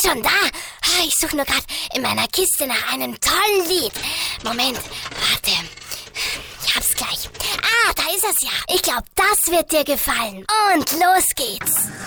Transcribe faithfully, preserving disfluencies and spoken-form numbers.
schon da? Ah, ich suche nur gerade in meiner Kiste nach einem tollen Lied. Moment, warte. Ich hab's gleich. Ah, da ist es ja. Ich glaube, das wird dir gefallen. Und los geht's.